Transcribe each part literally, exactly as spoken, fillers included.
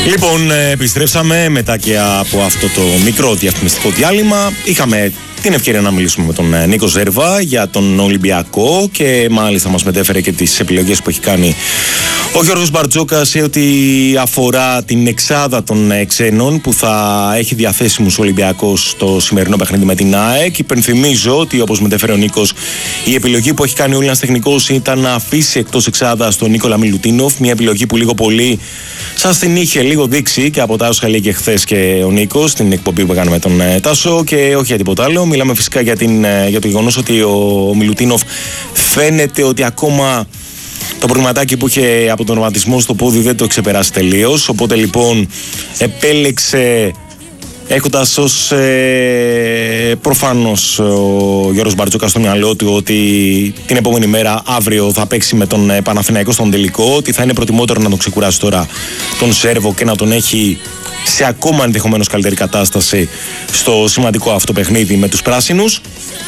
Λοιπόν, επιστρέψαμε μετά και από αυτό το μικρό διαφημιστικό διάλειμμα. Είχαμε την ευκαιρία να μιλήσουμε με τον Νίκο Ζέρβα για τον Ολυμπιακό και μάλιστα μας μετέφερε και τις επιλογές που έχει κάνει ο Γιώργος Μπαρτζόκας σε ό,τι αφορά την εξάδα των ξένων που θα έχει διαθέσιμους ο Ολυμπιακός στο σημερινό παιχνίδι με την ΑΕΚ. Υπενθυμίζω ότι, όπως μετέφερε ο Νίκος, η επιλογή που έχει κάνει ο Έλληνας τεχνικός ήταν να αφήσει εκτός εξάδας τον Νίκολα Μιλουτίνοφ. Μια επιλογή που λίγο πολύ σας την είχε λίγο δείξει και από τα όσα λέει και χθες και ο Νίκος στην εκπομπή που έκανε με τον Τάσο, και όχι για τίποτα άλλο. Μιλάμε φυσικά για, την, για το γεγονός ότι ο, ο Μιλουτίνοφ φαίνεται ότι ακόμα το προβληματάκι που είχε από τον ρωματισμό στο πόδι δεν το ξεπεράσει τελείως. Οπότε λοιπόν επέλεξε, έχοντας ως ε, προφανώς ο Γιώργος Μπαρτζόκας στο μυαλό του ότι την επόμενη μέρα, αύριο, θα παίξει με τον Παναθηναϊκό στον τελικό, ότι θα είναι προτιμότερο να τον ξεκουράσει τώρα τον Σέρβο και να τον έχει σε ακόμα ενδεχομένως καλύτερη κατάσταση στο σημαντικό αυτό παιχνίδι με τους πράσινους.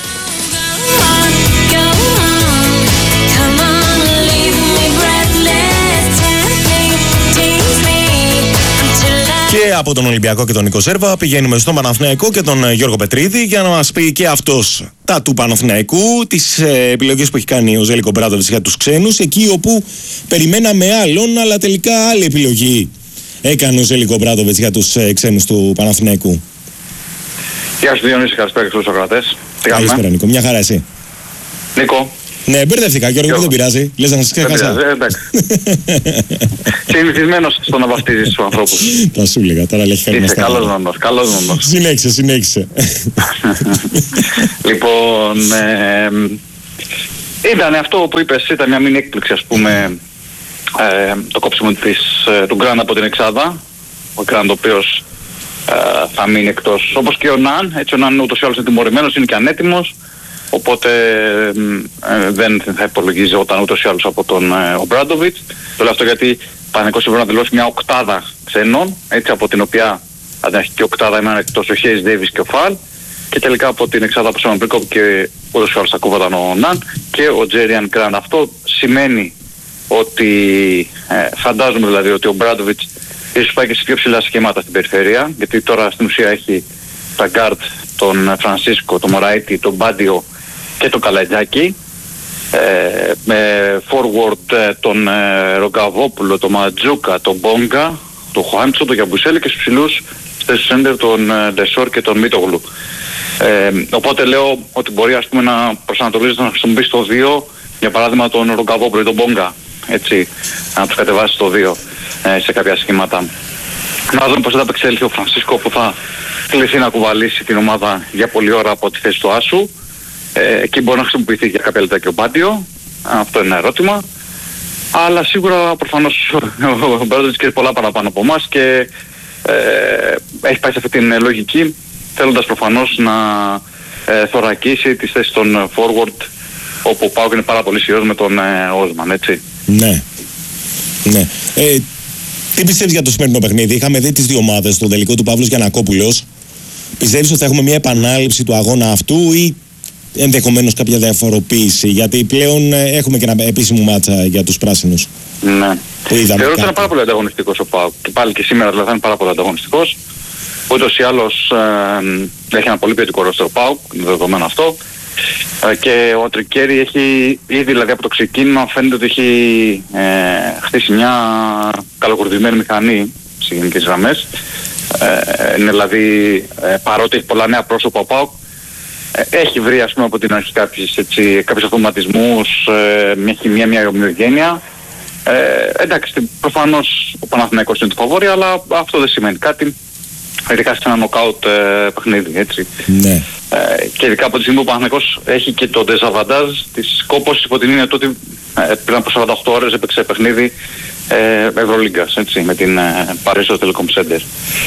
Και από τον Ολυμπιακό και τον Νίκο Ζέρβα πηγαίνουμε στον Παναθηναϊκό και τον Γιώργο Πετρίδη για να μας πει και αυτός τα του Παναθηναϊκού, τις ε, επιλογές που έχει κάνει ο Ζέλικο Μπράντοβιτς για τους ξένους, εκεί όπου περιμέναμε άλλον, αλλά τελικά άλλη επιλογή έκανε ο Ζέλικο Μπράντοβιτς για τους ε, ξένους του Παναθηναϊκού. Γεια σου Διονύση, καλησπέρα και στους ακροατές. Καλησπέρα Νίκο, μια χαρά εσύ. Νίκο. Ναι, μπερδεύτηκα Γιώργο, δεν πειράζει. Λες να σας ξέχασα. Δεν πειράζει, εντάξει. Συνηθισμένος στο να βαφτίζεις τους ανθρώπους. Τα σου έλεγα, τώρα λέει χάρη. Είσαι καλός νόμος, καλός νόμος. Συνέχισε, συνέχισε. Λοιπόν, ε, ήταν αυτό που είπες, ήταν μια μήνυ έκπληξη, ας πούμε, ε, το κόψιμο της, του Γκραντ από την εξάδα. Ο Γκραντ ο οποίος ε, θα μείνει εκτός, όπως και ο Ναν. Έτσι ο Ναν ούτως ή άλλως είναι τιμωρημένος, είναι και ανέτοιμος. Οπότε ε, δεν θα υπολογίζει όταν ούτως ή άλλως από τον ε, ο Μπράντοβιτς. Το λέω αυτό γιατί Παναθηναϊκός πρέπει να δηλώσει μια οκτάδα ξένων, έτσι, από την οποία αν έχει και οκτάδα έμεναν εκτός ο Χέις Ντέιβις και ο Φαλ, και τελικά από την εξάδα που σώμα Μπρίκοπ και ούτως ή άλλως θα κόβονταν ο Ναν και ο Τζέριαν Γκραντ. Αυτό σημαίνει ότι ε, φαντάζομαι δηλαδή ότι ο Μπράντοβιτς ίσως πάει και σε πιο ψηλά σχήματα στην περιφέρεια, γιατί τώρα στην ουσία έχει τα γκάρτ, τον Φρανσίσκο, τον Μωραΐτη, τον Μπάντιο και τον Καλατζάκη, ε, με forward ε, τον ε, Ρογκαβόπουλο, τον Ματζούκα, τον Μπόγκα, τον Χουάντσο, τον Γιαμπουσέλη και στους ψηλούς στους σέντερ τον ε, Ντεσόρ και τον Μίτογλου. Ε, οπότε λέω ότι μπορεί, ας πούμε, να προσανατολίζεται να χρησιμοποιήσει το δύο, για παράδειγμα τον Ρογκαβόπουλο ή τον Μπόγκα, έτσι, να τους κατεβάσει το δύο ε, σε κάποια σχήματα. Να δούμε πώς θα απεξέλθει ο Φρανσίσκο, που θα κληθεί να κουβαλήσει την ομάδα για πολλή ώρα από τη θέση του Άσου. Ε, εκεί μπορεί να χρησιμοποιηθεί για κάποια λεπτά και ο Μπάντιο. Αυτό είναι ένα ερώτημα. Αλλά σίγουρα προφανώς ο Μπράντοβιτς και πολλά παραπάνω από εμάς και ε, έχει πάει σε αυτή την λογική, θέλοντας προφανώς να ε, θωρακίσει τις θέσεις των forward, όπου ο ΠΑΟΚ είναι πάρα πολύ ισχυρός με τον ε, Όσμαν, έτσι. Ναι. Ναι. Ε, τι πιστεύεις για το σημερινό παιχνίδι? Είχαμε δει τις δύο ομάδες στο τελικό του Παύλος Γιαννακόπουλος. Πιστεύεις ότι θα έχουμε μια επανάληψη του αγώνα αυτού ή ενδεχομένως κάποια διαφοροποίηση? Γιατί πλέον έχουμε και ένα επίσημο μάτσα για τους πράσινους. Ναι. Θεωρώ ότι είναι πάρα πολύ ανταγωνιστικός ο ΠΑΟΚ. Και πάλι και σήμερα δηλαδή θα είναι πάρα πολύ ανταγωνιστικός. Ούτως ή άλλως ε, έχει ένα πολύ ποιοτικό ρόστερ ο ΠΑΟΚ, είναι δεδομένο αυτό. Ε, και ο Τρικέρι έχει ήδη, δηλαδή από το ξεκίνημα, φαίνεται ότι έχει ε, χτίσει μια καλοκουρδισμένη μηχανή σε γενικές γραμμές. Ε, είναι δηλαδή, ε, παρότι έχει πολλά νέα πρόσωπα ο ΠΑΟΚ, ε, έχει βρει, ας πούμε, από την αρχή κάποιους, έτσι, κάποιους αυτοματισμούς, ε, μια χημεία, μια ομοιογένεια. Ε, εντάξει, προφανώς ο Παναθηναϊκός είναι το φαβόρι, αλλά αυτό δεν σημαίνει κάτι. Ειδικά σε ένα νοκάουτ ε, παιχνίδι, έτσι. Ναι. Ε, και ειδικά από τη στιγμή που ο Παναθηναϊκός έχει και το ντεζαβαντάζ της κόπωσης, υπό την έννοια του ότι ε, πριν από σαράντα οκτώ ώρες έπαιξε παιχνίδι ε, Ευρωλίγκας, έτσι, με την ε, Παρίσσο Telecom Center.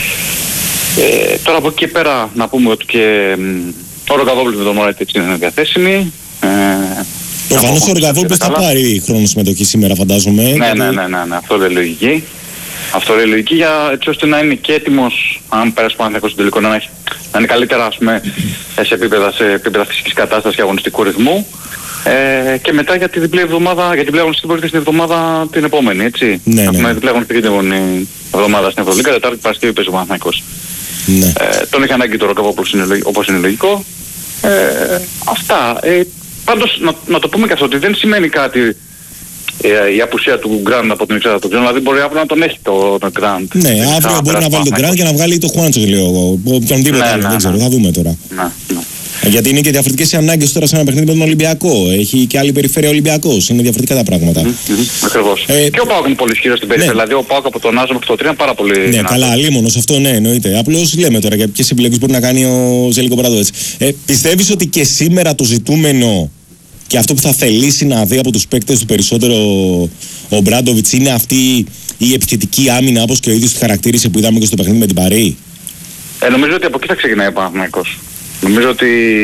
Ε, τώρα από εκεί και πέρα να πούμε ότι και ο Ρογκαβόπουλος με τον Μωράτη είναι διαθέσιμοι. Ε, Προφανώς ο Ρογκαβόπουλος θα πάρει χρόνο συμμετοχή σήμερα, φαντάζομαι. Ναι, ναι, ναι, ναι, ναι, αυτό λέει λογική. Αυτό λέει λογική, για έτσι ώστε να είναι και έτοιμος, αν πέρασε πάνω στον τελικό, να, έχει, να είναι καλύτερα, ας πούμε, σε επίπεδα, σε επίπεδα φυσικής κατάστασης και αγωνιστικού ρυθμού. Ε, και μετά για την διπλή εβδομάδα, για την διπλή αγωνιστική μπορείτε στην εβδομάδα την επόμενη, έτσι. Ναι, ναι. Έχουμε διπλή αγωνιστική την εβδομάδα στην Ευρωλίγκα, Τετάρτη Παρασκευή παίζει ο Παναθηναϊκός. Ναι. Ε, τον έχει ανάγκη τώρα όπως είναι, όπως είναι λογικό. Ε, αυτά. Ε, πάντως να, να το πούμε και αυτό, ότι δεν σημαίνει κάτι ε, η απουσία του Γκραντ από την εξάδα του Τζον, δηλαδή μπορεί αύριο να τον έχει το, το Γκραντ. Ναι, αύριο μπορεί να βάλει τον Γκραντ και να βγάλει το Χουάντσο, λέω εγώ. Οποιονδήποτε άλλο, δεν ξέρω, θα δούμε τώρα. Ναι, ναι. Γιατί είναι και διαφορετικές οι ανάγκες τώρα σε ένα παιχνίδι με τον Ολυμπιακό. Έχει και άλλη περιφέρεια Ολυμπιακός. Είναι διαφορετικά τα πράγματα. Mm-hmm, ακριβώς. Ε, και ο Πάοκ είναι πολύ ισχυρός στην περιφέρεια. Ναι. Δηλαδή ο Πάοκ από τον Άζο μέχρι το τρία είναι πάρα πολύ. Ναι, δυνατός. Καλά, λίμωνος αυτό, ναι, εννοείται. Απλώς λέμε τώρα για ποιες επιλογές μπορεί να κάνει ο Ζέλικο Ομπράντοβιτς. Ε, πιστεύεις ότι και σήμερα το ζητούμενο και αυτό που θα θελήσει να δει από τους παίκτες του περισσότερο ο Ομπράντοβιτς είναι αυτή η επιθετική άμυνα, όπως και ο ίδιος τη χαρακτήρισε που είδαμε και στο παιχνίδι με την Παρί? Ε, νομίζω ότι από εκεί θα ξεκινάει ο Παναθηναϊκός. Νομίζω ότι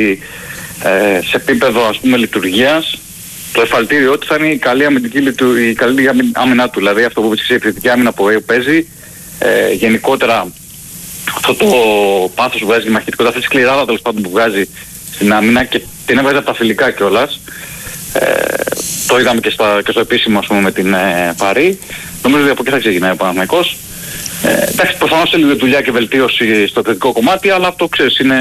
ε, σε επίπεδο ας πούμε λειτουργίας το εφαλτήριό του θα είναι η καλή αμυντική η καλή άμυνά του. Δηλαδή αυτό που βρίσκει η επιθετική άμυνα που παίζει, ε, γενικότερα αυτό το πάθος που βγάζει, η μαχητικότητα, αυτή τη σκληράδα τέλος πάντων που βγάζει στην άμυνα και την έβγαζε από τα φιλικά κιόλας. Ε, το είδαμε και, στα, και στο επίσημο ας πούμε με την ε, Παρί. Νομίζω ότι από εκεί θα ξεκινάει ο Παναθηναϊκός. Ε, εντάξει, προφανώς θέλει δουλειά και βελτίωση στο θετικό κομμάτι, αλλά αυτό ξέρεις είναι...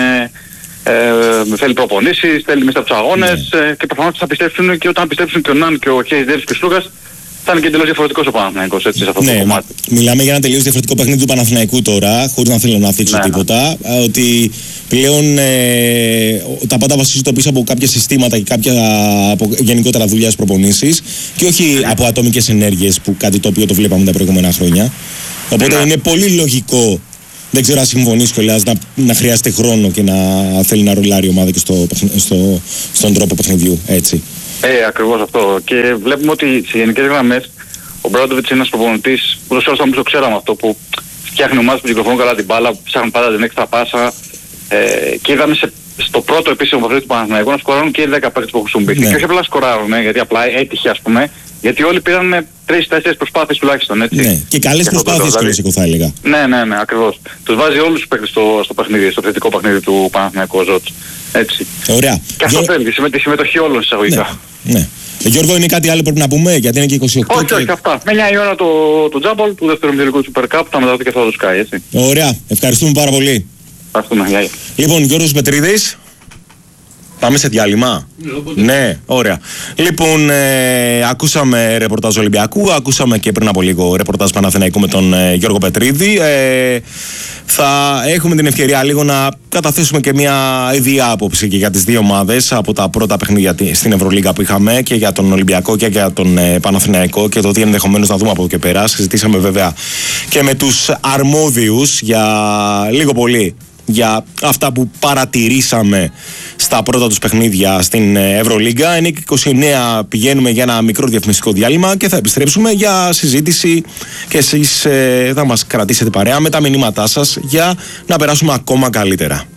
Ε, θέλει προπονήσεις, θέλει μέσα από τους αγώνες, ναι. ε, και προφανώς θα πιστέψουν και όταν πιστέψουν και ο Ναν και ο Χέις Ντέβις και ο Σλούγας θα είναι και εντελώς διαφορετικός ο Παναθηναϊκός έτσι, σε αυτό ναι, το κομμάτι. Μιλάμε για ένα τελείως διαφορετικό παιχνίδι του Παναθηναϊκού τώρα, χωρίς να θέλω να θίξω ναι, τίποτα, ναι. Ότι πλέον ε, τα πάντα βασίζονται πίσω από κάποια συστήματα και κάποια από γενικότερα δουλειά στις προπονήσεις και όχι ναι. από ατομικές ενέργειες που κάτι το οποίο το βλέπαμε τα προηγούμενα χρόνια. Οπότε ναι. είναι πολύ λογικό. Δεν ξέρω αν συμφωνείς κιόλας να, να χρειάζεται χρόνο και να θέλει να ρολάρει η ομάδα και στο, στο, στον τρόπο παιχνιδιού, έτσι. Ε, ακριβώς αυτό. Και βλέπουμε ότι σε γενικές γραμμές ο Ομπράντοβιτς είναι ένας προπονητής, ούτως ή άλλως θα το ξέραμε αυτό, που φτιάχνει ομάδες που κυκλοφορούν καλά την μπάλα, που ψάχνουν πάντα την έξτρα πάσα. Ε, και είδαμε σε, στο πρώτο επίσημο παιχνίδι του Παναθηναϊκού να σκοράρουν και οι δέκα παίκτες που έχουν συμπήχθει. Ναι. Και όχι απλά σκοράρουν, ε, γιατί απλά έτυχε ας πούμε. Γιατί όλοι πήραν τρεις τέσσερις προσπάθειες τουλάχιστον, έτσι. Ναι, και καλές προσπάθειες δηλαδή, και θα έλεγα. Ναι, ναι, ναι, ακριβώς. Τους βάζει όλους τους παίκτες στο, στο παιχνίδι, στο θετικό παιχνίδι του Παναθηναϊκού Ζώτς. Έτσι. Ωραία. Και αυτό θέλει, τη συμμετοχή όλων εισαγωγικά. Ναι, ναι. Ε, Γιώργο, είναι κάτι άλλο πρέπει να πούμε, γιατί είναι και είκοσι οκτώ. Όχι, και... όχι, αυτά. Με εννιά η ώρα το, το τζάμπολ του δεύτερου μηδενικού του Super Cup, θα μεταδοθεί και αυτό το Sky, έτσι. Ωραία, ευχαριστούμε πάρα πολύ. Ευχαριστούμε, γεια. Λοιπόν, Γιώργος Πετρίδης. Πάμε σε διάλειμμα. Ναι, ναι, ωραία. Λοιπόν, ε, ακούσαμε ρεπορτάζ Ολυμπιακού, ακούσαμε και πριν από λίγο ρεπορτάζ Παναθηναϊκού με τον ε, Γιώργο Πετρίδη. Ε, θα έχουμε την ευκαιρία λίγο να καταθέσουμε και μια ιδέα άποψη και για τις δύο ομάδες από τα πρώτα παιχνίδια στην Ευρωλίγκα που είχαμε και για τον Ολυμπιακό και για τον ε, Παναθηναϊκό και το τι ενδεχομένως να δούμε από εδώ και πέρα. Συζητήσαμε βέβαια και με τους αρμόδιους για λίγο πολύ για αυτά που παρατηρήσαμε στα πρώτα τους παιχνίδια στην Ευρωλίγκα. εννιά και είκοσι εννέα πηγαίνουμε για ένα μικρό διαφημιστικό διάλειμμα και θα επιστρέψουμε για συζήτηση και εσείς ε, θα μας κρατήσετε παρέα με τα μηνύματά σας για να περάσουμε ακόμα καλύτερα.